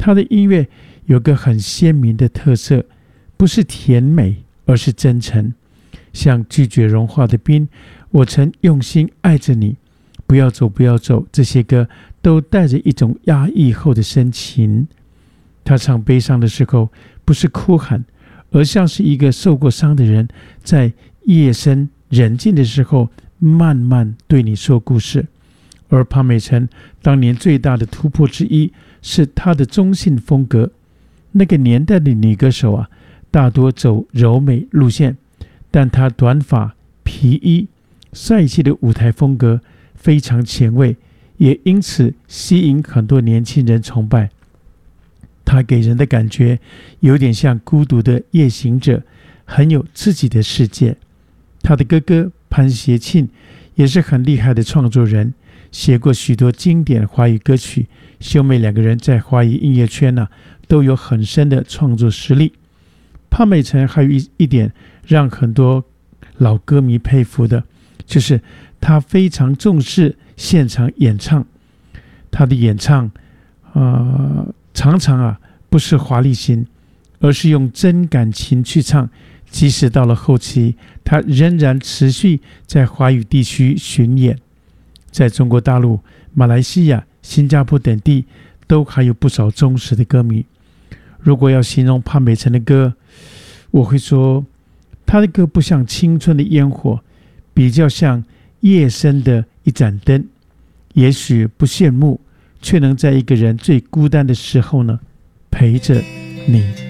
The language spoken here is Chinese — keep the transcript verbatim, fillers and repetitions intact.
他的音乐有个很鲜明的特色，不是甜美，而是真诚。像拒绝融化的冰，我曾用心爱着你，不要走不要走，这些歌都带着一种压抑后的深情。他唱悲伤的时候不是哭喊，而像是一个受过伤的人，在夜深人静的时候慢慢对你说故事。而潘美辰当年最大的突破之一是她的中性风格。那个年代的女歌手啊，大多走柔美路线，但她短发、皮衣、帅气的舞台风格非常前卫，也因此吸引很多年轻人崇拜。她给人的感觉有点像孤独的夜行者，很有自己的世界。她的哥哥潘协庆也是很厉害的创作人，写过许多经典华语歌曲。兄妹两个人在华语音乐圈啊，都有很深的创作实力。潘美辰还有 一, 一点让很多老歌迷佩服的，就是他非常重视现场演唱。他的演唱呃，常常啊不是华丽型，而是用真感情去唱。即使到了后期，他仍然持续在华语地区巡演。在中国大陆、马来西亚、新加坡等地都还有不少忠实的歌迷。如果要形容潘美辰的歌，我会说他的歌不像青春的烟火，比较像夜深的一盏灯，也许不羡慕，却能在一个人最孤单的时候呢，陪着你。